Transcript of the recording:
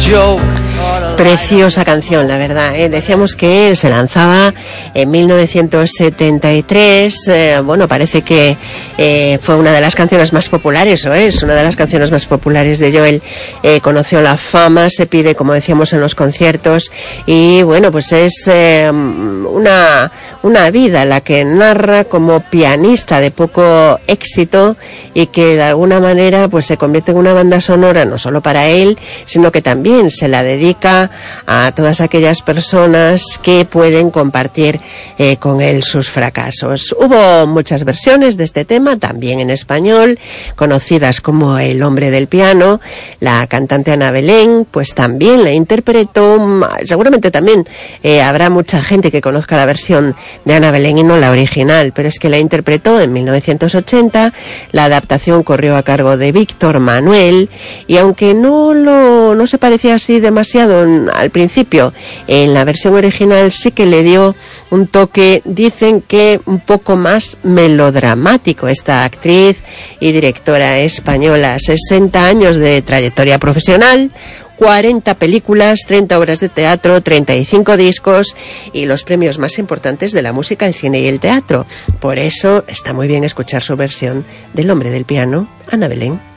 Preciosa canción, la verdad, ¿eh? Decíamos que se lanzaba en 1973, bueno, parece que fue una de las canciones más populares, o es una de las canciones más populares de Joel. Conoció la fama, se pide, como decíamos, en los conciertos, y bueno, pues es una vida la que narra como pianista de poco éxito y que de alguna manera pues se convierte en una banda sonora no solo para él, sino que también se la dedica a todas aquellas personas que pueden compartir con él sus fracasos. Hubo muchas versiones de este tema, también en español, conocidas como El hombre del piano. La cantante Ana Belén pues también la interpretó. Seguramente también habrá mucha gente que conozca la versión de Ana Belén y no la original, pero es que la interpretó en 1980. La adaptación corrió a cargo de Víctor Manuel, y aunque no se parecía así demasiado al principio, en la versión original sí que le dio un toque, dicen que un poco más melodramático. Esta actriz y directora española, 60 años de trayectoria profesional, 40 películas, 30 obras de teatro, 35 discos y los premios más importantes de la música, el cine y el teatro. Por eso está muy bien escuchar su versión del hombre del piano, Ana Belén.